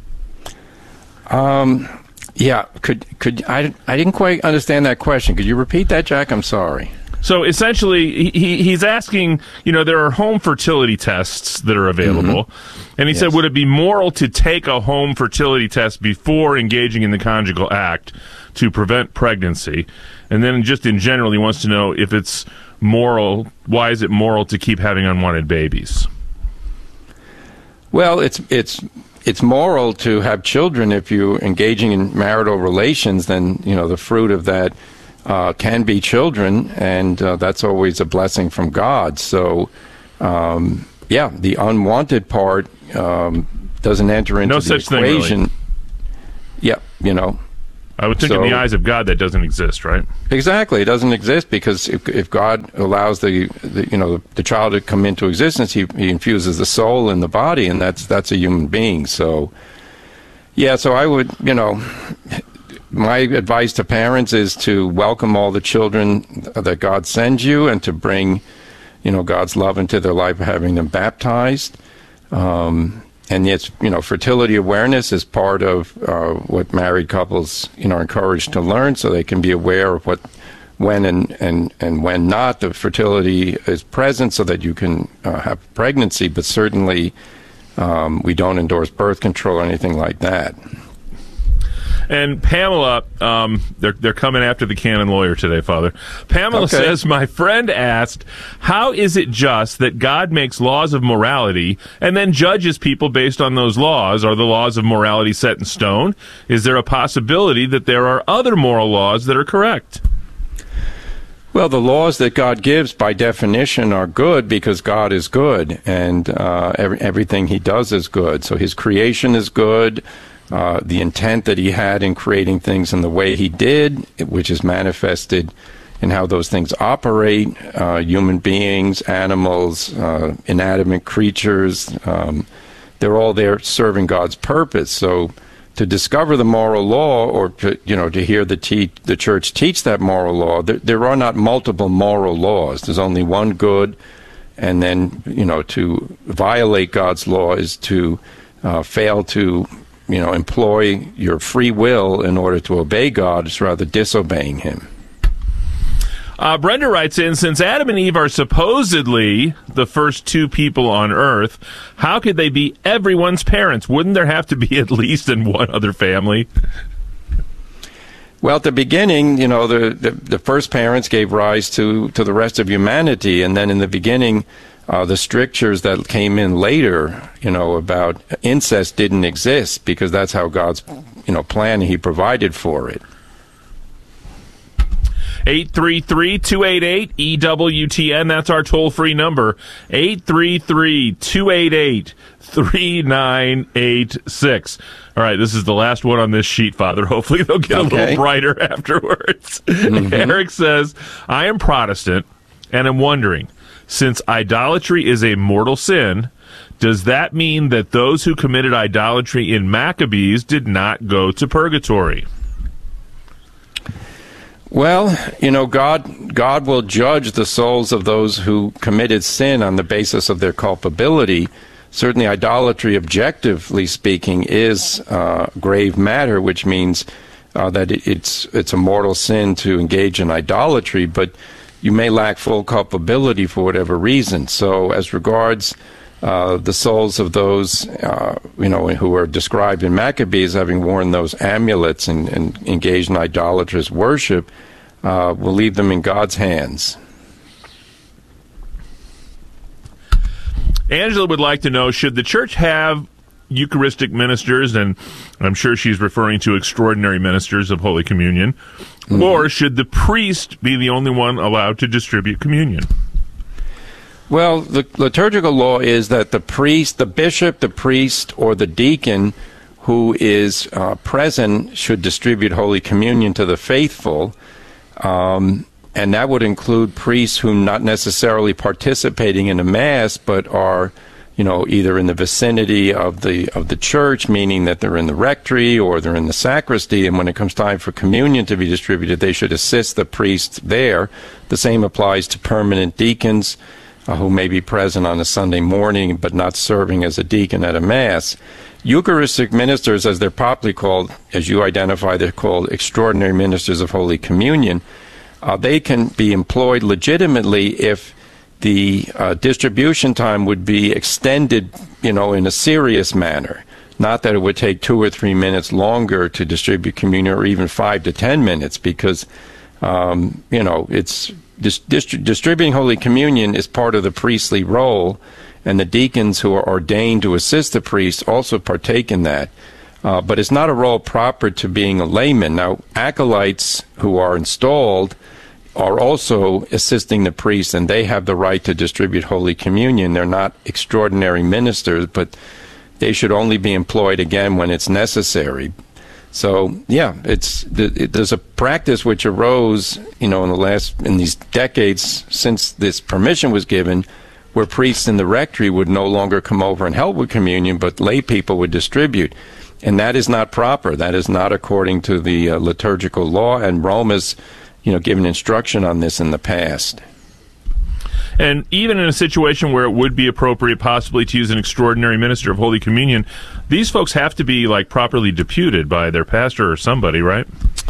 Um, yeah, could could I? I didn't quite understand that question. Could you repeat that, Jack? I'm sorry. So essentially, he, he's asking, you know, there are home fertility tests that are available. Mm-hmm. And he yes. said, would it be moral to take a home fertility test before engaging in the conjugal act to prevent pregnancy? And then just in general, he wants to know if it's moral, why is it moral to keep having unwanted babies? Well, it's it's it's moral to have children if you're engaging in marital relations. Then, you know, the fruit of that uh, can be children, and uh, that's always a blessing from God. So, um, yeah, the unwanted part um, doesn't enter into no the such equation. Thing, really. Yeah, you know. I would think so, in the eyes of God that doesn't exist, right? Exactly, it doesn't exist because if, if God allows the, the you know the child to come into existence, he, he infuses the soul in the body, and that's that's a human being. So, yeah, so I would you know, my advice to parents is to welcome all the children that God sends you, and to bring you know God's love into their life, having them baptized. Um, And yet, you know, fertility awareness is part of uh, what married couples, you know, are encouraged to learn, so they can be aware of what, when and, and, and when not the fertility is present, so that you can uh, have pregnancy. But certainly, um, we don't endorse birth control or anything like that. And Pamela, um, they're they're coming after the canon lawyer today, Father. Pamela Okay. says, my friend asked, how is it just that God makes laws of morality and then judges people based on those laws? Are the laws of morality set in stone? Is there a possibility that there are other moral laws that are correct? Well, the laws that God gives, by definition, are good because God is good, and uh, every, everything He does is good. So His creation is good. Uh, the intent that He had in creating things in the way He did, which is manifested in how those things operate, uh, human beings, animals, uh, inanimate creatures, um, they're all there serving God's purpose. So to discover the moral law, or to, you know, to hear the, te- the church teach that moral law, there, there are not multiple moral laws. There's only one good, and then, you know, to violate God's law is to uh, fail to you know, employ your free will in order to obey God. It's rather disobeying Him. Uh, Brenda writes in, since Adam and Eve are supposedly the first two people on earth, how could they be everyone's parents? Wouldn't there have to be at least in one other family? Well, at the beginning, you know, the, the, the first parents gave rise to, to the rest of humanity, and then in the beginning, Uh, the strictures that came in later, you know, about incest didn't exist because that's how God's, you know, plan, He provided for it. eight three three, two eight eight, E W T N, that's our toll-free number, eight three three, two eight eight, three nine eight six. All right, this is the last one on this sheet, Father. Hopefully they'll get okay. a little brighter afterwards. Mm-hmm. Eric says, I am Protestant, and I'm wondering, since idolatry is a mortal sin, does that mean that those who committed idolatry in Maccabees did not go to purgatory? Well, you know, God God will judge the souls of those who committed sin on the basis of their culpability. Certainly, idolatry, objectively speaking, is uh, grave matter, which means uh, that it, it's it's a mortal sin to engage in idolatry, but you may lack full culpability for whatever reason. So as regards uh, the souls of those, uh, you know, who are described in Maccabees having worn those amulets and, and engaged in idolatrous worship, uh, we'll leave them in God's hands. Angela would like to know, should the church have Eucharistic ministers, and I'm sure she's referring to extraordinary ministers of Holy Communion, mm-hmm. or should the priest be the only one allowed to distribute communion? Well, the liturgical law is that the priest, the bishop, the priest, or the deacon who is uh, present should distribute Holy Communion to the faithful, um, and that would include priests who are not necessarily participating in a Mass, but are you know, either in the vicinity of the of the church, meaning that they're in the rectory or they're in the sacristy, and when it comes time for communion to be distributed, they should assist the priest there. The same applies to permanent deacons uh, who may be present on a Sunday morning but not serving as a deacon at a Mass. Eucharistic ministers, as they're popularly called, as you identify, they're called extraordinary ministers of Holy Communion. Uh, they can be employed legitimately if the uh, distribution time would be extended, you know, in a serious manner. Not that it would take two or three minutes longer to distribute communion, or even five to ten minutes, because, um, you know, it's dis- dist- distributing Holy Communion is part of the priestly role, and the deacons who are ordained to assist the priest also partake in that. Uh, but it's not a role proper to being a layman. Now, acolytes who are installed are also assisting the priest, and they have the right to distribute Holy Communion. They're not extraordinary ministers, but they should only be employed again when it's necessary. So, yeah, it's it, there's a practice which arose, you know, in the last in these decades since this permission was given, where priests in the rectory would no longer come over and help with communion, but lay people would distribute. And that is not proper. That is not according to the uh, liturgical law, and Rome has, you know, given instruction on this in the past. And even in a situation where it would be appropriate possibly to use an extraordinary minister of Holy Communion, these folks have to be, like, properly deputed by their pastor or somebody, right?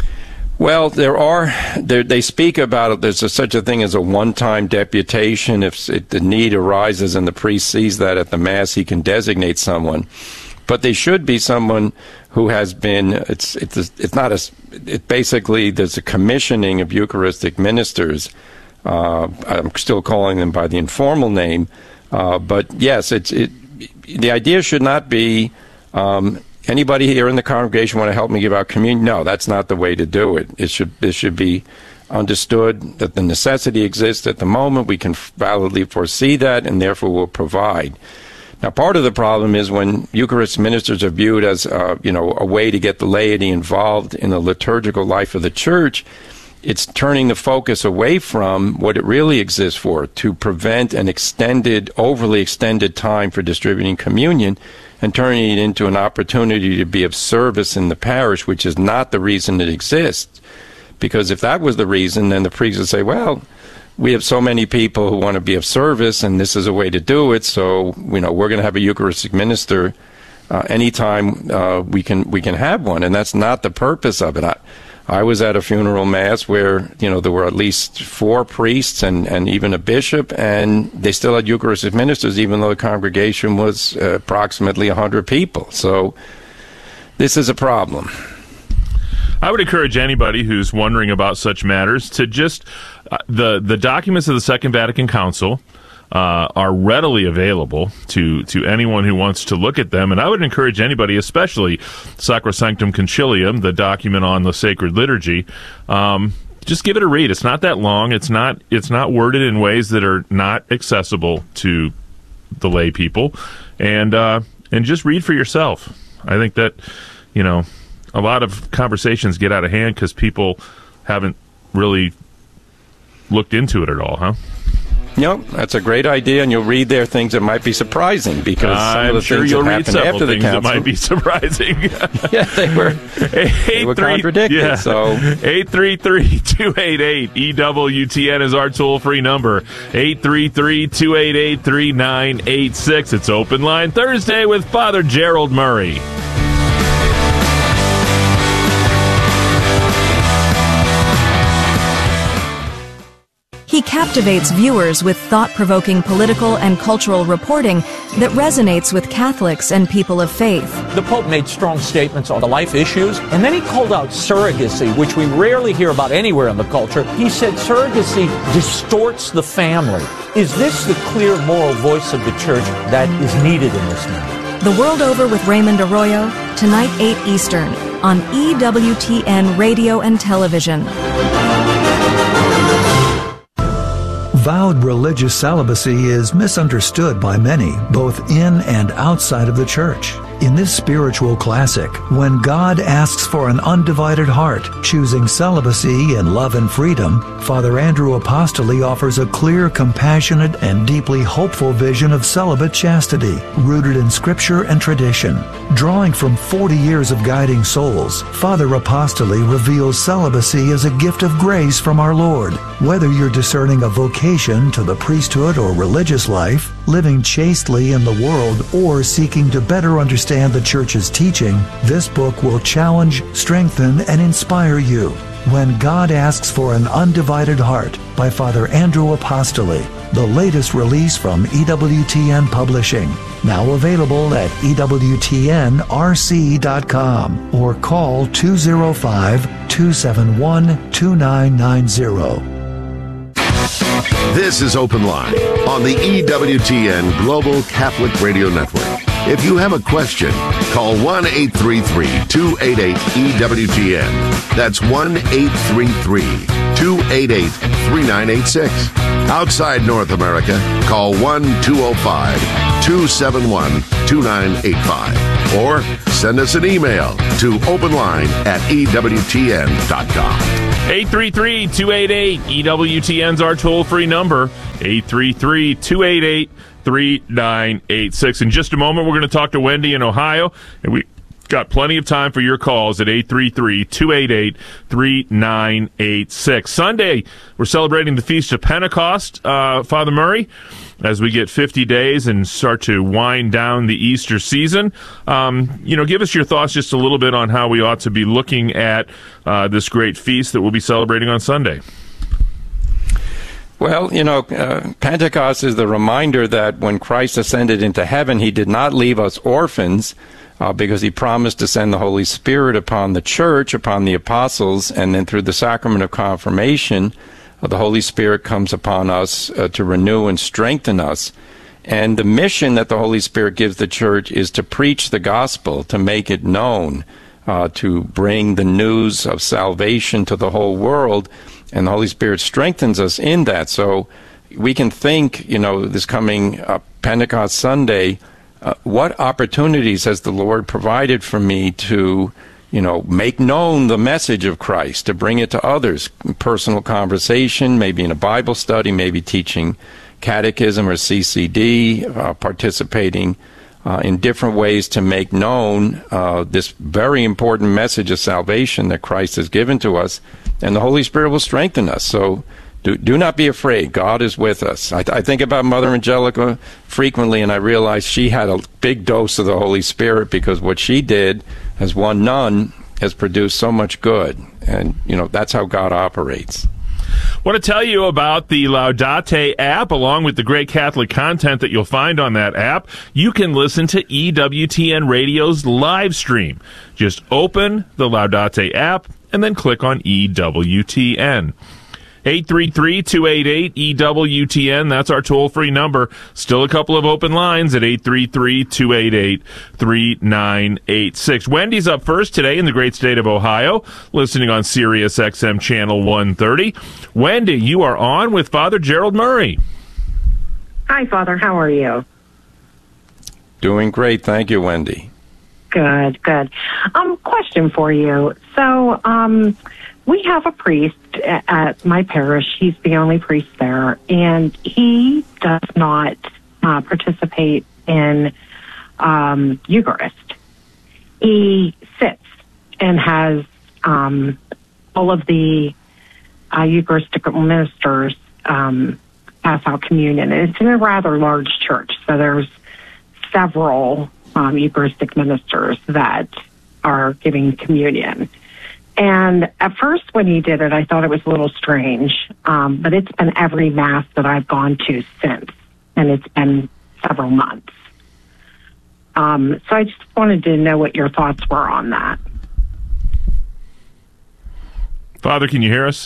Well, there are, there, they speak about it. There's a, such a thing as a one-time deputation. If it, the need arises and the priest sees that at the Mass, he can designate someone. But they should be someone who has been, it's, it's, it's not a, it basically, there's a commissioning of Eucharistic ministers. Uh, I'm still calling them by the informal name, uh, but yes, it's it. The idea should not be um, anybody here in the congregation want to help me give out communion. No, that's not the way to do it. It should it should be understood that the necessity exists at the moment. We can validly foresee that, and therefore will provide. Now, part of the problem is when Eucharist ministers are viewed as uh, you know a way to get the laity involved in the liturgical life of the Church. It's turning the focus away from what it really exists for, to prevent an extended, overly extended time for distributing communion, and turning it into an opportunity to be of service in the parish, which is not the reason it exists. Because if that was the reason, then the priest would say, well, we have so many people who want to be of service, and this is a way to do it, so you know we're going to have a Eucharistic minister uh, anytime uh, we can we can have one, and that's not the purpose of it. I, I was at a funeral mass where, you know, there were at least four priests and, and even a bishop, and they still had Eucharistic ministers, even though the congregation was uh, approximately one hundred people. So this is a problem. I would encourage anybody who's wondering about such matters to just, uh, the, the documents of the Second Vatican Council Uh, are readily available to, to anyone who wants to look at them. And I would encourage anybody, especially Sacrosanctum Concilium, the document on the sacred liturgy, um, just give it a read. It's not that long. It's not, it's not worded in ways that are not accessible to the lay people. And, uh, and just read for yourself. I think that, you know, a lot of conversations get out of hand because people haven't really looked into it at all, huh? Yep, that's a great idea, and you'll read there things that might be surprising because some I'm of the sure things you'll that read happened several after the things council that might be surprising. yeah, they were, they were contradicted. Yeah. So eight three three, two eight eight, E W T N is our toll-free number. eight three three, two eight eight, three nine eight six. It's Open Line Thursday with Father Gerald Murray. He captivates viewers with thought-provoking political and cultural reporting that resonates with Catholics and people of faith. The Pope made strong statements on the life issues, and then he called out surrogacy, which we rarely hear about anywhere in the culture. He said surrogacy distorts the family. Is this the clear moral voice of the Church that is needed in this moment? The World Over with Raymond Arroyo, tonight eight Eastern, on E W T N Radio and Television. Vowed religious celibacy is misunderstood by many, both in and outside of the Church. In this spiritual classic, when God asks for an undivided heart, choosing celibacy in love and freedom, Father Andrew Apostoli offers a clear, compassionate, and deeply hopeful vision of celibate chastity, rooted in Scripture and tradition. Drawing from forty years of guiding souls, Father Apostoli reveals celibacy as a gift of grace from our Lord. Whether you're discerning a vocation to the priesthood or religious life, living chastely in the world, or seeking to better understand the Church's teaching, this book will challenge, strengthen, and inspire you. When God Asks for an Undivided Heart by Father Andrew Apostoli, the latest release from E W T N Publishing. Now available at E W T N R C dot com or call two oh five, two seven one, two nine nine zero. This is Open Line on the E W T N Global Catholic Radio Network. If you have a question, call one eight three three, two eight eight, E W T N. That's one eight three three, two eight eight, three nine eight six. Outside North America, call one two zero five, two seven one, two nine eight five. Or send us an email to openline at E W T N dot com. eight three three, two eight eight, E W T N's our toll-free number, eight three three, two eight eight, three nine eight six. In just a moment, we're going to talk to Wendy in Ohio, and we got plenty of time for your calls at eight three three, two eight eight, three nine eight six. Sunday, we're celebrating the Feast of Pentecost, uh, Father Murray, as we get fifty days and start to wind down the Easter season. Um, you know, give us your thoughts just a little bit on how we ought to be looking at uh, this great feast that we'll be celebrating on Sunday. Well, you know, uh, Pentecost is the reminder that when Christ ascended into heaven, he did not leave us orphans, uh, because he promised to send the Holy Spirit upon the church, upon the apostles, and then through the sacrament of confirmation, uh, the Holy Spirit comes upon us uh, to renew and strengthen us. And the mission that the Holy Spirit gives the church is to preach the gospel, to make it known, uh, to bring the news of salvation to the whole world. And the Holy Spirit strengthens us in that. So we can think, you know, this coming uh, Pentecost Sunday, uh, what opportunities has the Lord provided for me to, you know, make known the message of Christ, to bring it to others, personal conversation, maybe in a Bible study, maybe teaching catechism or C C D, uh, participating uh, in different ways to make known uh, this very important message of salvation that Christ has given to us. And the Holy Spirit will strengthen us. So do, do not be afraid. God is with us. I, I think about Mother Angelica frequently, and I realize she had a big dose of the Holy Spirit, because what she did as one nun has produced so much good. And, you know, that's how God operates. I want to tell you about the Laudate app, along with the great Catholic content that you'll find on that app. You can listen to E W T N Radio's live stream. Just open the Laudate app and then click on E W T N. eight three three, two eight eight, E W T N. That's our toll-free number. Still a couple of open lines at eight three three, two eight eight, three nine eight six. Wendy's up first today in the great state of Ohio, listening on Sirius X M Channel one thirty. Wendy, you are on with Father Gerald Murray. Hi, Father. How are you? Doing great. Thank you, Wendy. Good, good. Um, question for you. So, um, we have a priest at my parish. He's the only priest there, and he does not uh, participate in um, Eucharist. He sits and has um, all of the uh, Eucharistic ministers um, pass out communion. And it's in a rather large church, so there's several um, Eucharistic ministers that are giving communion. And at first when he did it, I thought it was a little strange, um, but it's been every Mass that I've gone to since, and it's been several months. Um, so I just wanted to know what your thoughts were on that. Father, can you hear us?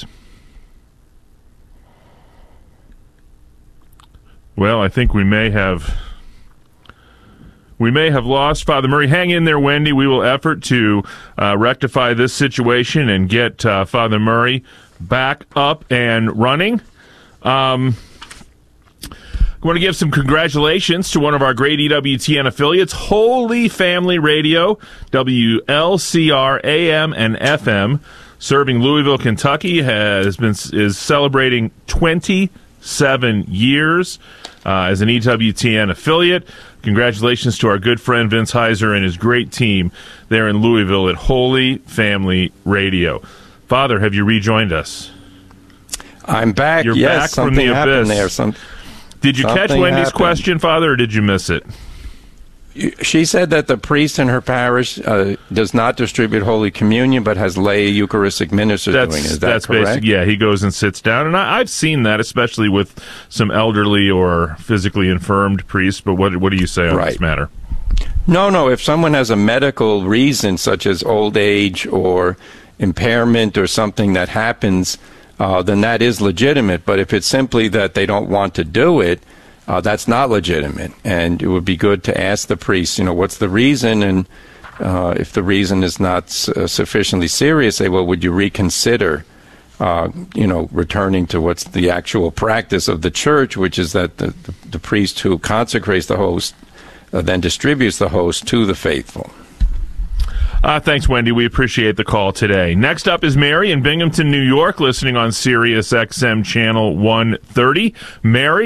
Well, I think we may have... We may have lost Father Murray. Hang in there, Wendy. We will effort to uh, rectify this situation and get uh, Father Murray back up and running. Um, I want to give some congratulations to one of our great E W T N affiliates, Holy Family Radio, W L C R A M and F M, serving Louisville, Kentucky, has been is celebrating twenty-seven years uh, as an E W T N affiliate. Congratulations to our good friend Vince Heiser and his great team there in Louisville at Holy Family Radio. Father, have you rejoined us? I'm back. You're yes, back from the abyss. There. Some, did you catch Wendy's happened. question, Father, or did you miss it? She said that the priest in her parish uh, does not distribute Holy Communion, but has lay Eucharistic ministers that's, doing. Is that that's correct? Basic, yeah, he goes and sits down. And I, I've seen that, especially with some elderly or physically infirmed priests. But what, what do you say on right. this matter? No, no. If someone has a medical reason, such as old age or impairment or something that happens, uh, then that is legitimate. But if it's simply that they don't want to do it, uh, that's not legitimate. And it would be good to ask the priest, you know, what's the reason? And uh, if the reason is not uh, sufficiently serious, say, well, would you reconsider, uh, you know, returning to what's the actual practice of the church, which is that the, the, the priest who consecrates the host uh, then distributes the host to the faithful. Uh, thanks, Wendy. We appreciate the call today. Next up is Mary in Binghamton, New York, listening on Sirius X M Channel one thirty. Mary?